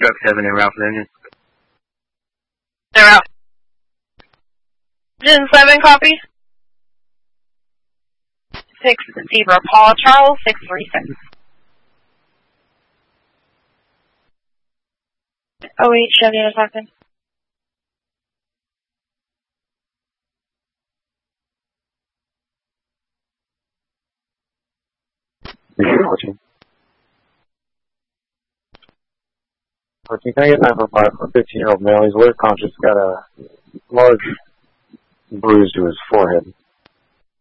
Truck 7 en route for engine. They're out. Engine 7, copy. 6 Zebra Paul Charles 636. 08 Chevy in a second. Can I get 945 for a 15-year-old male? He's alert conscious, got a large bruise to his forehead.